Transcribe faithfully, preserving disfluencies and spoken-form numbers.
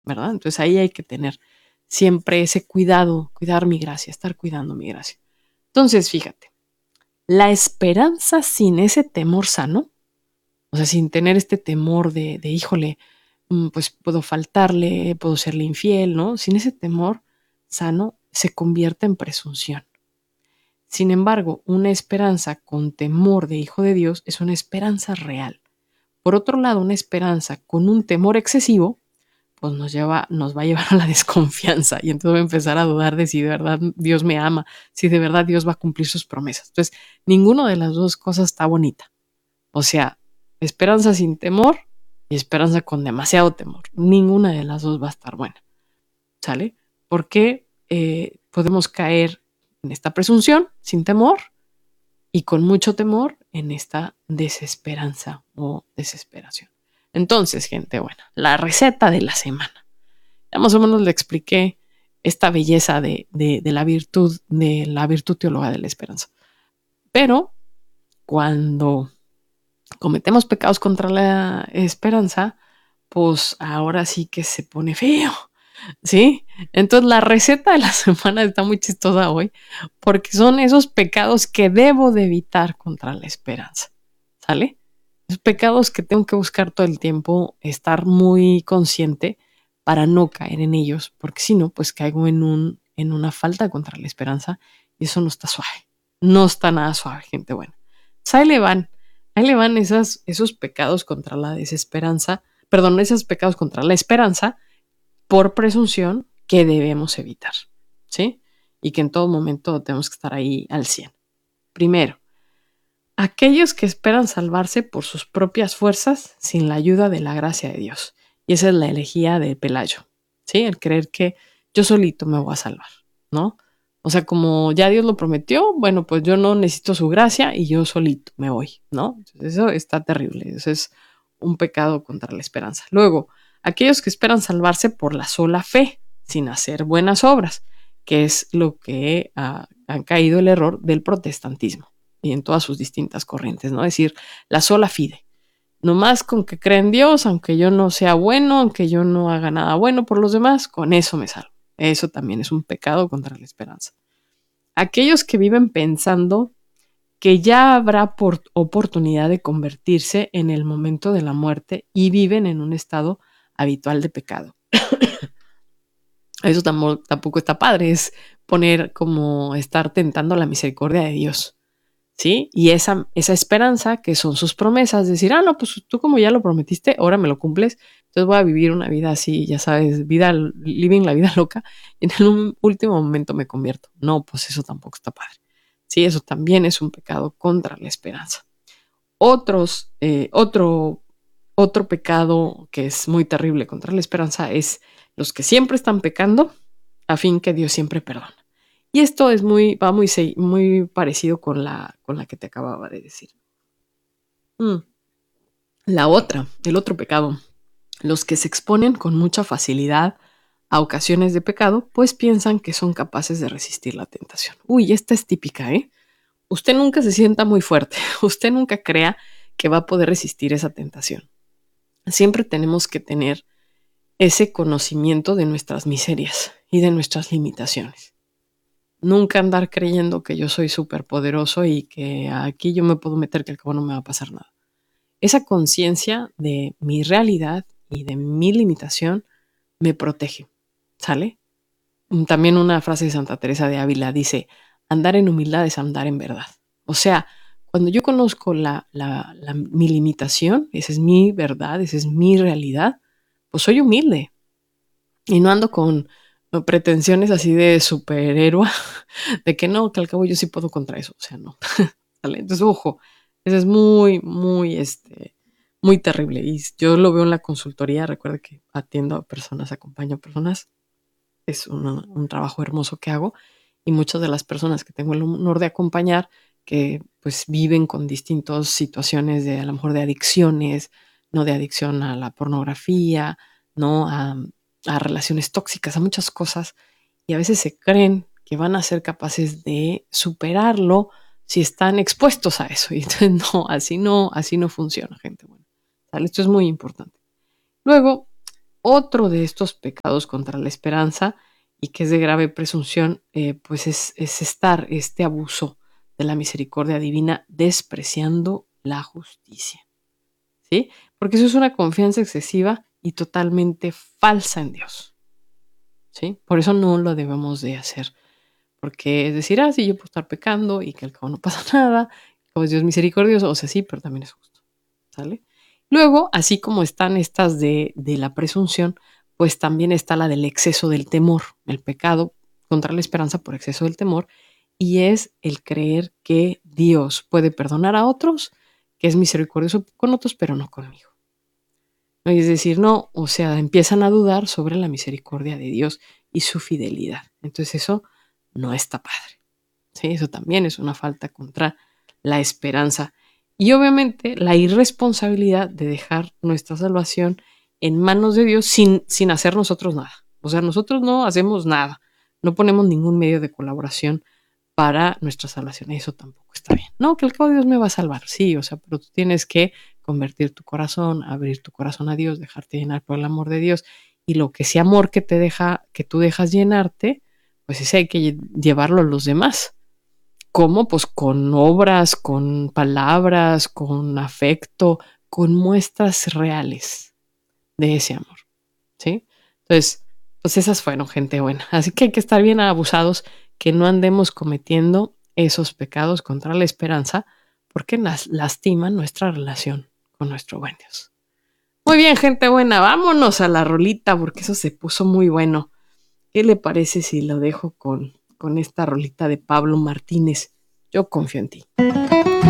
¿verdad? Entonces ahí hay que tener siempre ese cuidado, cuidar mi gracia, estar cuidando mi gracia. Entonces, fíjate, la esperanza sin ese temor sano, o sea, sin tener este temor de, de híjole, pues puedo faltarle, puedo serle infiel, ¿no? Sin ese temor sano se convierte en presunción. Sin embargo, una esperanza con temor de hijo de Dios es una esperanza real. Por otro lado, una esperanza con un temor excesivo, pues nos lleva, nos va a llevar a la desconfianza y entonces voy a empezar a dudar de si de verdad Dios me ama, si de verdad Dios va a cumplir sus promesas. Entonces, ninguna de las dos cosas está bonita. O sea, esperanza sin temor y esperanza con demasiado temor. Ninguna de las dos va a estar buena. ¿Sale? Porque eh, podemos caer en esta presunción sin temor y con mucho temor en esta desesperanza o desesperación. Entonces, gente buena, la receta de la semana. Ya más o menos le expliqué esta belleza de, de, de la virtud, de la virtud teóloga de la esperanza. Pero cuando cometemos pecados contra la esperanza, pues ahora sí que se pone feo, ¿sí? Entonces la receta de la semana está muy chistosa hoy, porque son esos pecados que debo de evitar contra la esperanza, ¿sale? Esos pecados que tengo que buscar todo el tiempo, estar muy consciente para no caer en ellos, porque si no, pues caigo en, un, en una falta contra la esperanza y eso no está suave, no está nada suave, gente buena. Pues ahí le van. Ahí le van esas, esos pecados contra la desesperanza, perdón, esos pecados contra la esperanza por presunción que debemos evitar, ¿sí? Y que en todo momento tenemos que estar ahí al cien. Primero, aquellos que esperan salvarse por sus propias fuerzas sin la ayuda de la gracia de Dios. Y esa es la elegía de Pelayo, ¿sí? El creer que yo solito me voy a salvar, ¿no? O sea, como ya Dios lo prometió, bueno, pues yo no necesito su gracia y yo solito me voy, ¿no? Entonces eso está terrible, eso es un pecado contra la esperanza. Luego, aquellos que esperan salvarse por la sola fe, sin hacer buenas obras, que es lo que ha, han caído el error del protestantismo y en todas sus distintas corrientes, ¿no? Es decir, la sola fide. Nomás con que cree en Dios, aunque yo no sea bueno, aunque yo no haga nada bueno por los demás, con eso me salvo. Eso también es un pecado contra la esperanza. Aquellos que viven pensando que ya habrá por oportunidad de convertirse en el momento de la muerte y viven en un estado habitual de pecado. Eso tampoco, tampoco está padre, es poner como estar tentando la misericordia de Dios, ¿sí? Y esa, esa esperanza que son sus promesas, decir, ah, no, pues tú como ya lo prometiste, ahora me lo cumples, entonces voy a vivir una vida así, ya sabes, vida, living la vida loca, y en un último momento me convierto. No, pues eso tampoco está padre. Sí, eso también es un pecado contra la esperanza. Otros, eh, otro, otro pecado que es muy terrible contra la esperanza es los que siempre están pecando a fin que Dios siempre perdona. Y esto es muy, va muy, muy parecido con la, con la que te acababa de decir. Mm. La otra, el otro pecado, los que se exponen con mucha facilidad a ocasiones de pecado, pues piensan que son capaces de resistir la tentación. Uy, esta es típica, ¿eh? Usted nunca se sienta muy fuerte, usted nunca crea que va a poder resistir esa tentación. Siempre tenemos que tener ese conocimiento de nuestras miserias y de nuestras limitaciones. Nunca andar creyendo que yo soy súper poderoso y que aquí yo me puedo meter que al cabo no me va a pasar nada. Esa conciencia de mi realidad y de mi limitación me protege, ¿sale? También una frase de Santa Teresa de Ávila dice, andar en humildad es andar en verdad. O sea, cuando yo conozco la, la, la, mi limitación, esa es mi verdad, esa es mi realidad, pues soy humilde y no ando con no, pretensiones así de superhéroe, de que no, que al cabo yo sí puedo contra eso, o sea, no. ¿Vale? Entonces, ojo, eso es muy, muy, este, muy terrible y yo lo veo en la consultoría, recuerda que atiendo a personas, acompaño a personas, es un, un trabajo hermoso que hago y muchas de las personas que tengo el honor de acompañar que pues viven con distintas situaciones de a lo mejor de adicciones, no de adicción a la pornografía, no a, a relaciones tóxicas, a muchas cosas y a veces se creen que van a ser capaces de superarlo si están expuestos a eso y entonces no, así no, así no funciona, gente buena. ¿Sale? Esto es muy importante. Luego, Otro de estos pecados contra la esperanza y que es de grave presunción, eh, pues es, es estar este abuso de la misericordia divina despreciando la justicia, ¿sí? Porque eso es una confianza excesiva y totalmente falsa en Dios, ¿sí? Por eso no lo debemos de hacer, porque es decir, ah, sí, yo puedo estar pecando y que al cabo no pasa nada, como es Dios misericordioso, o sea, sí, pero también es justo, ¿sale? Luego, así como están estas de, de la presunción, pues también está la del exceso del temor, el pecado contra la esperanza por exceso del temor, y es el creer que Dios puede perdonar a otros, que es misericordioso con otros, pero no conmigo. ¿No? Y es decir, no, o sea, empiezan a dudar sobre la misericordia de Dios y su fidelidad. Entonces eso no está padre. ¿Sí? Eso también es una falta contra la esperanza. Y obviamente la irresponsabilidad de dejar nuestra salvación en manos de Dios sin, sin hacer nosotros nada. O sea, nosotros no hacemos nada, no ponemos ningún medio de colaboración para nuestra salvación. Eso tampoco está bien. No, que al cabo Dios me va a salvar. Sí, o sea, pero tú tienes que convertir tu corazón, abrir tu corazón a Dios, dejarte llenar por el amor de Dios. Y lo que ese amor que te deja, que tú dejas llenarte, pues ese hay que llevarlo a los demás. ¿Cómo? Pues con obras, con palabras, con afecto, con muestras reales de ese amor, ¿sí? Entonces, pues esas fueron gente buena. Así que hay que estar bien abusados, que no andemos cometiendo esos pecados contra la esperanza, porque las lastiman nuestra relación con nuestro buen Dios. Muy bien, gente buena, vámonos a la rolita, porque eso se puso muy bueno. ¿Qué le parece si lo dejo con, con esta rolita de Pablo Martínez? Yo confío en ti.